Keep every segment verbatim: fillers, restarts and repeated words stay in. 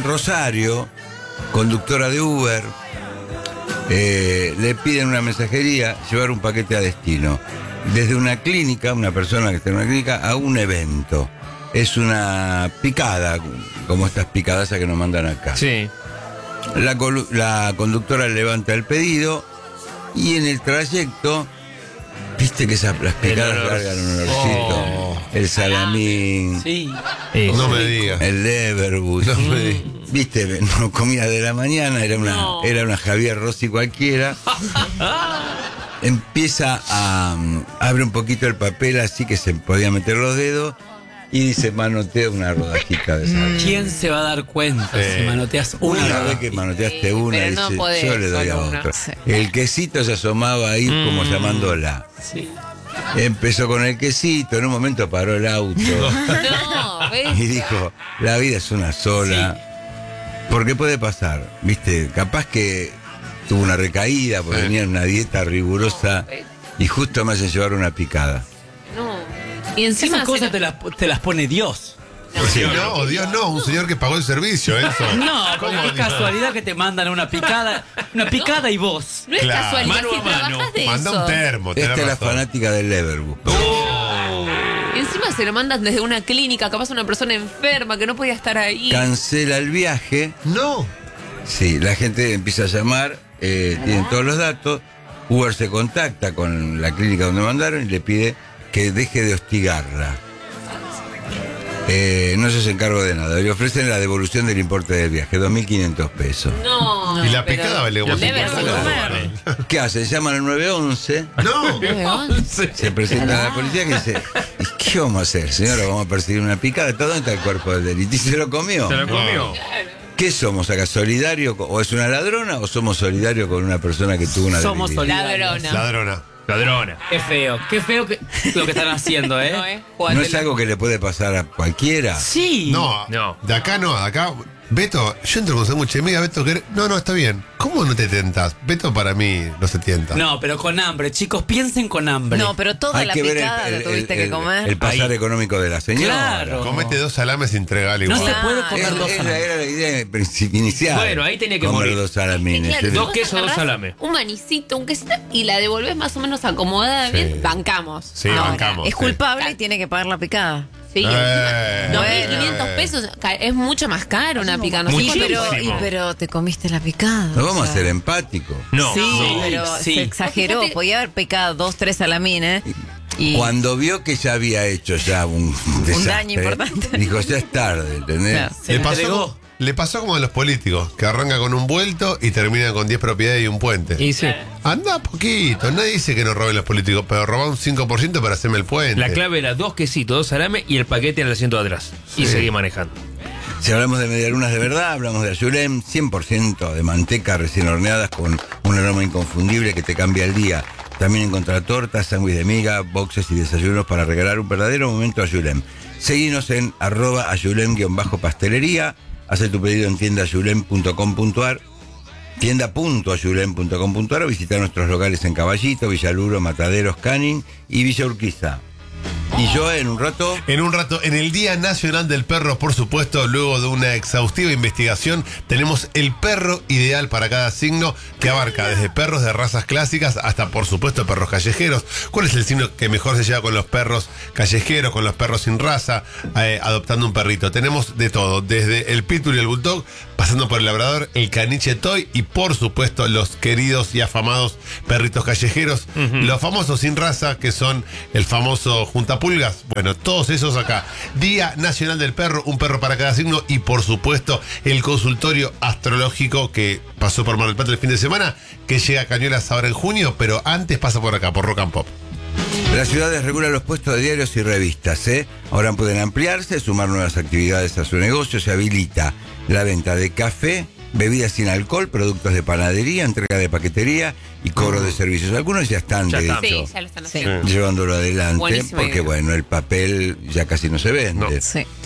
en Rosario, conductora de Uber, eh, le piden una mensajería, llevar un paquete a destino. Desde una clínica, una persona que está en una clínica, a un evento. Es una picada, como estas picadas que nos mandan acá. Sí. La, colu- la conductora levanta el pedido y en el trayecto, viste que esas, las picadas olor. largan un olorcito. Oh. El salamín, Sí. Eso. No me digas. el Leverbus. No me digas. Viste, no comida de la mañana, era una, No. era una Javier Rossi cualquiera. Empieza a... um, abre un poquito el papel así que se podía meter los dedos y dice, manotea una rodajita de sal. ¿Quién se va a dar cuenta Eh. si manoteas una? Una vez que manoteaste una, pero no dice, podés, yo le doy a solo una. otro. Sí. El quesito se asomaba ahí como llamándola. Sí. Empezó con el quesito, en un momento paró el auto No, ¿ves? y dijo, la vida es una sola. Porque puede pasar, viste, capaz que tuvo una recaída porque Sí. venía en una dieta rigurosa y justo me hacen llevar una picada. No. Y encima Esas cosas se- te las, te las pone Dios. Sí, no, Dios no, un señor que pagó el servicio, eso. No, ¿Cómo porque qué dijo? casualidad que te mandan una picada, una picada y vos. no es Claro. casualidad Mano si a mano. trabajas de Manda eso. un termo, tenés Esta es la razón. fanática del Leverbus. Y encima se lo mandan desde una clínica, capaz una persona enferma que no podía estar ahí. Cancela el viaje. No. Sí, la gente empieza a llamar, eh, tienen todos los datos. Uber se contacta con la clínica donde mandaron y le pide que deje de hostigarla. Eh, no se hace encargo de nada. Le ofrecen la devolución del importe del viaje, dos mil quinientos pesos. No. Y la pero picada vale como debe cincuenta ser dólares. comer. ¿Qué hace? Llaman al nueve once, No. se presenta a la policía que dice, ¿y qué vamos a hacer, señora? Vamos a perseguir una picada. ¿Dónde está el cuerpo del delito? ¿Y se lo comió? ¿Se lo comió? ¿Qué somos acá? ¿Solidario? ¿O es una ladrona o somos solidarios con una persona que tuvo una Somos debilidad? solidarios. Ladrona. Ladrona. Ladrona. Qué feo, qué feo que, lo que están haciendo, ¿eh? No, ¿eh? ¿No es Jugátela. algo que le puede pasar a cualquiera? Sí. No, No. de acá no, de acá. Beto, yo entro con sándwich de miga, Beto, que no, no, está bien. ¿Cómo no te tentas? Beto para mí no se tienta. No, pero con hambre, chicos, piensen con hambre. No, pero toda Hay la que ver el, picada el- la tuviste el- que el- comer. el pasar Ahí. económico de la señora. Claro. Comete dos salames y entregale No igual. se puede Claro. comer Es- dos es la- salames. era la idea princip- inicial. Bueno, ahí tenía que comer morir. dos salamines. Claro, Es- Dos vos quesos, dos agarrás salame. Un manicito, un quesito y la devolvés más o menos acomodada Sí. bien. Bancamos. Sí, Ahora, bancamos. Es sí. culpable y tiene que pagar la picada. Sí. Eh, dos mil bueno. quinientos pesos ca- es mucho más caro una picada. No sé Sí, Muchísimo. cuánto- pero, y- pero te comiste la picada. No o vamos a sea. ser empáticos. No. Sí, no. pero sí. se exageró. Fíjate- Podía haber picado dos, tres salamines. Y Cuando vio que ya había hecho ya un, desastre, daño importante. dijo, ya es tarde, ¿entendés? Claro. Se Le entregó. pasó, le pasó como a los políticos, que arranca con un vuelto y termina con diez propiedades y un puente. Y sí. Anda poquito, nadie dice que no roben los políticos, pero roban un cinco por ciento para hacerme el puente. La clave era dos quesitos, dos salame y el paquete en el asiento de atrás. Y Sí. seguí manejando. Si hablamos de medialunas de verdad, hablamos de Ayulem, cien por ciento de manteca recién horneadas con un aroma inconfundible que te cambia el día. También encontrá tortas, sándwich de miga, boxes y desayunos para regalar un verdadero momento Ayulem. Seguinos en arroba ayulem-pastelería, haz tu pedido en tienda ayulem punto com punto ar, tienda punto ayulem punto com punto ar o visita nuestros locales en Caballito, Villaluro, Mataderos, Canning y Villa Urquiza. Y yo en un rato... En un rato, en el Día Nacional del Perro, por supuesto, luego de una exhaustiva investigación, tenemos el perro ideal para cada signo, que abarca desde perros de razas clásicas hasta, por supuesto, perros callejeros. ¿Cuál es el signo que mejor se lleva con los perros callejeros, con los perros sin raza, eh, adoptando un perrito? Tenemos de todo, desde el pitbull y el bulldog, pasando por el labrador, el caniche toy y, por supuesto, los queridos y afamados perritos callejeros, los famosos sin raza, que son el famoso juntapulgas. Bueno, todos esos acá. Día Nacional del Perro, un perro para cada signo y, por supuesto, el consultorio astrológico que pasó por Mar del Plata el fin de semana, que llega a Cañuelas ahora en junio, pero antes pasa por acá, por Rock and Pop. Las ciudades regulan los puestos de diarios y revistas, ¿eh? Ahora pueden ampliarse, sumar nuevas actividades a su negocio. Se habilita la venta de café, bebidas sin alcohol, productos de panadería, entrega de paquetería y cobro de servicios. Algunos ya están, Ya de está. hecho, Sí, ya lo están Sí. haciendo. llevándolo adelante, Buenísima porque idea. bueno, el papel ya casi no se vende. No. sí.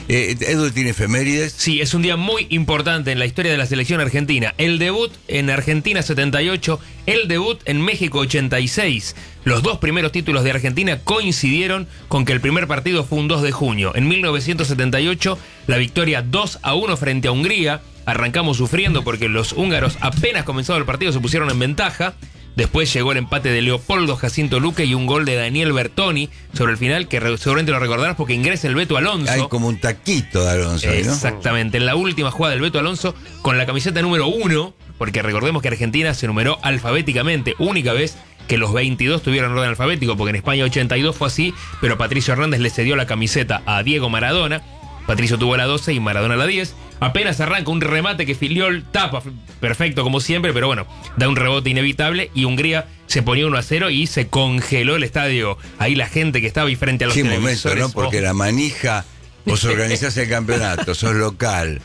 Eh, Edu tiene efemérides. Sí, es un día muy importante en la historia de la selección argentina. El debut en Argentina setenta y ocho, el debut en México ochenta y seis. Los dos primeros títulos de Argentina coincidieron con que el primer partido fue un dos de junio. En mil novecientos setenta y ocho, la victoria dos a uno frente a Hungría. Arrancamos sufriendo porque los húngaros, apenas comenzado el partido, se pusieron en ventaja. Después llegó el empate de Leopoldo Jacinto Luque y un gol de Daniel Bertoni sobre el final, que re- seguramente lo recordarás porque ingresa el Beto Alonso. Hay como un taquito de Alonso, ¿no? Exactamente, en la última jugada del Beto Alonso con la camiseta número uno, porque recordemos que Argentina se numeró alfabéticamente, única vez que los veintidós tuvieron orden alfabético, porque en España ochenta y dos fue así, pero Patricio Hernández le cedió la camiseta a Diego Maradona. Patricio tuvo la doce y Maradona la diez. Apenas arranca un remate que Filiol tapa, perfecto como siempre, pero bueno, da un rebote inevitable y Hungría se ponía uno a cero y se congeló el estadio. Ahí la gente que estaba ahí frente a los Qué momento, televisores. ¿no? Porque oh, la manija, vos organizás el campeonato, sos local.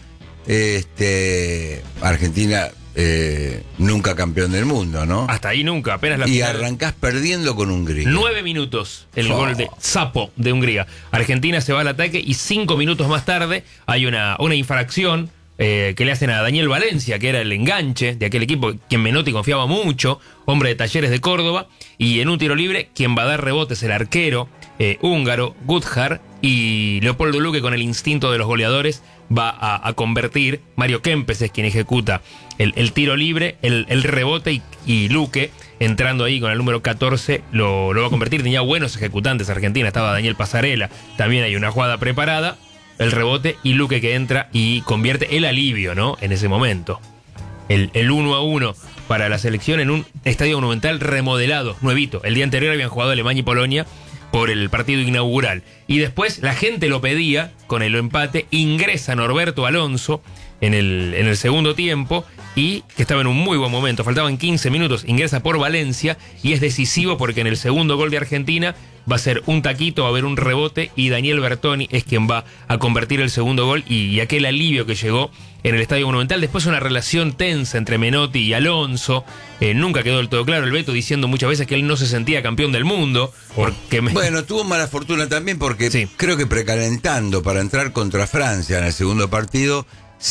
Este, Argentina eh, nunca campeón del mundo, ¿no? Hasta ahí nunca, apenas la Y final. arrancás perdiendo con Hungría. Nueve minutos el Oh. gol de Sapo de Hungría. Argentina se va al ataque y cinco minutos más tarde hay una, una infracción eh, que le hacen a Daniel Valencia, que era el enganche de aquel equipo, quien Menotti confiaba mucho, hombre de Talleres de Córdoba, y en un tiro libre, quien va a dar rebotes el arquero eh, húngaro, Guthar, y Leopoldo Luque, con el instinto de los goleadores, va a, a convertir. Mario Kempes es quien ejecuta el, el tiro libre, el, el rebote, y, y Luque, entrando ahí con el número catorce, lo, lo va a convertir. Tenía buenos ejecutantes Argentina, estaba Daniel Pasarela, también hay una jugada preparada, el rebote y Luque que entra y convierte el alivio, ¿no? En ese momento. El, el uno a uno para la selección en un estadio monumental remodelado, nuevito. El día anterior habían jugado Alemania y Polonia por el partido inaugural. Y después la gente lo pedía con el empate. Ingresa Norberto Alonso en el, en el segundo tiempo y que estaba en un muy buen momento. Faltaban quince minutos. Ingresa por Valencia y es decisivo porque en el segundo gol de Argentina va a ser un taquito, va a haber un rebote y Daniel Bertoni es quien va a convertir el segundo gol y, y aquel alivio que llegó en el Estadio Monumental. Después una relación tensa entre Menotti y Alonso. Eh, nunca quedó del todo claro. El Beto diciendo muchas veces que él no se sentía campeón del mundo. Porque me... Bueno, tuvo mala fortuna también porque Sí. creo que precalentando para entrar contra Francia en el segundo partido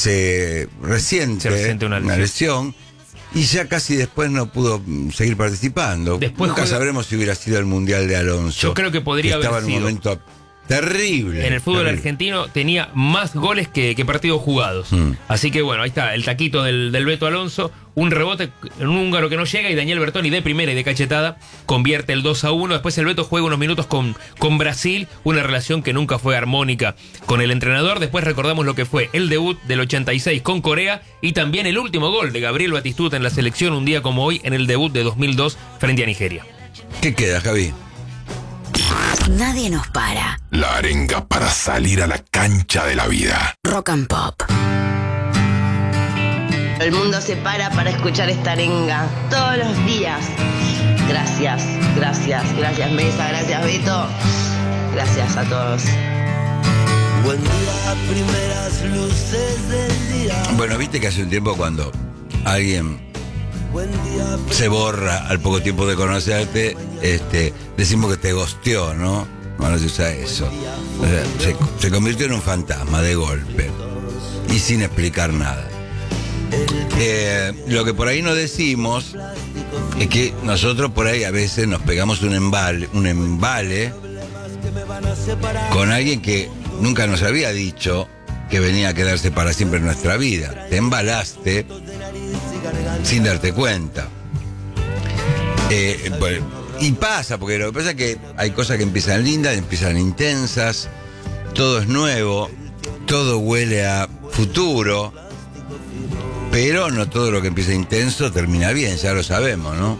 se resiente, Se resiente una lesión. lesión y ya casi después no pudo mm, seguir participando. Después Nunca juega- sabremos si hubiera sido el Mundial de Alonso. Yo creo que podría estaba haber en un sido. momento terrible. En el fútbol terrible. argentino tenía más goles que, que partidos jugados. Mm. Así que bueno, ahí está el taquito del, del Beto Alonso. Un rebote en un húngaro que no llega y Daniel Bertoni de primera y de cachetada convierte el dos a uno. Después el Beto juega unos minutos con, con Brasil, una relación que nunca fue armónica con el entrenador. Después recordamos lo que fue el debut del ochenta y seis con Corea y también el último gol de Gabriel Batistuta en la selección un día como hoy en el debut de dos mil dos frente a Nigeria. ¿Qué queda, Javi? Nadie nos para. La arenga para salir a la cancha de la vida. Rock and Pop. El mundo se para para escuchar esta arenga todos los días. Gracias, gracias, gracias Mesa, gracias Beto. Gracias a todos. Buen día, primeras luces del día. Bueno, viste que hace un tiempo cuando alguien Buen día, se borra al poco tiempo de conocerte, este, decimos que te gosteó, ¿no? Ahora se usa eso. O sea, se, se convirtió en un fantasma de golpe y sin explicar nada. Eh, lo que por ahí no decimos es que nosotros por ahí a veces nos pegamos un embale, un embale con alguien que nunca nos había dicho que venía a quedarse para siempre en nuestra vida. Te embalaste sin darte cuenta. Eh, pues, y pasa, porque lo que pasa es que hay cosas que empiezan lindas, empiezan intensas, todo es nuevo, todo huele a futuro, pero no todo lo que empieza intenso termina bien, ya lo sabemos, ¿no?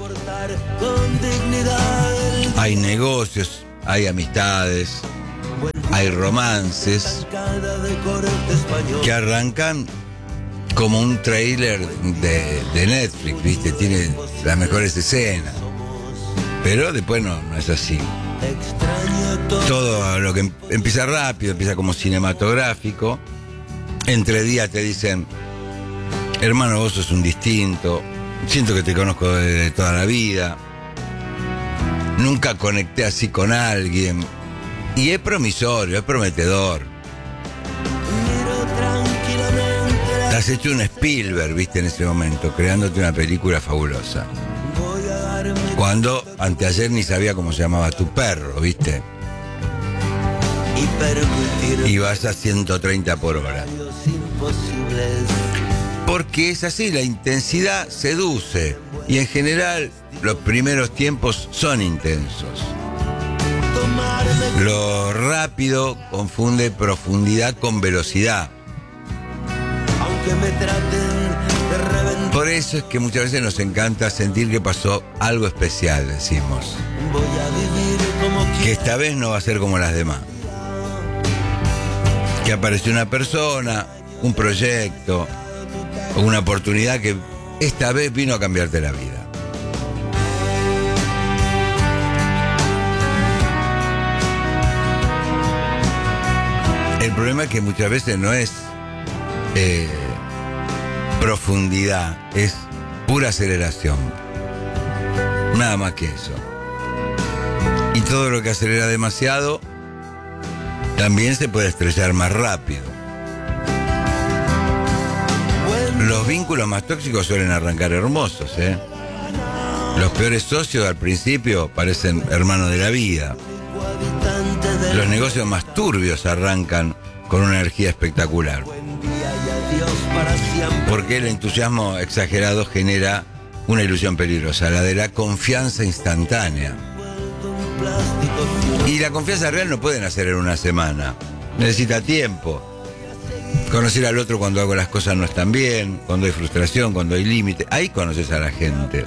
Hay negocios, hay amistades, hay romances que arrancan como un trailer de, de Netflix, ¿viste? Tiene las mejores escenas. Pero después no, no es así. Todo lo que em- empieza rápido, empieza como cinematográfico. Entre días te dicen, hermano, vos sos un distinto. Siento que te conozco de toda la vida. Nunca conecté así con alguien. Y es promisorio, es prometedor. has hecho un Spielberg, viste, en ese momento, creándote una película fabulosa. Cuando anteayer ni sabía cómo se llamaba tu perro, viste. Y vas a ciento treinta por hora. Porque es así, la intensidad seduce. Y en general, los primeros tiempos son intensos. Lo rápido confunde profundidad con velocidad. Por eso es que muchas veces nos encanta sentir que pasó algo especial, decimos. Que esta vez no va a ser como las demás. Que apareció una persona, un proyecto, o una oportunidad que esta vez vino a cambiarte la vida. El problema es que muchas veces no es eh, profundidad, es pura aceleración. Nada más que eso. Y todo lo que acelera demasiado también se puede estrellar más rápido. Los vínculos más tóxicos suelen arrancar hermosos, ¿eh? Los peores socios al principio parecen hermanos de la vida. Los negocios más turbios arrancan con una energía espectacular. Porque el entusiasmo exagerado genera una ilusión peligrosa, la de la confianza instantánea. Y la confianza real no puede nacer en una semana. Necesita tiempo. Conocer al otro cuando hago las cosas no están bien, cuando hay frustración, cuando hay límite. Ahí conoces a la gente.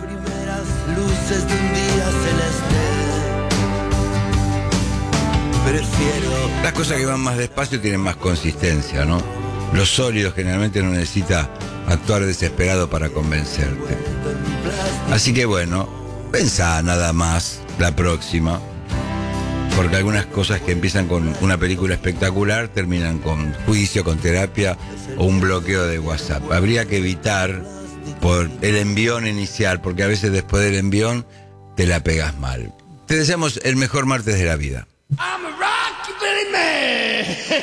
Las cosas que van más despacio tienen más consistencia, ¿no? Lo sólido generalmente no necesita actuar desesperado para convencerte. Así que bueno, pensá nada más la próxima. Porque algunas cosas que empiezan con una película espectacular terminan con juicio, con terapia o un bloqueo de WhatsApp. Habría que evitar por el envión inicial, porque a veces después del envión te la pegas mal. Te deseamos el mejor martes de la vida. I'm a rocky Billy man.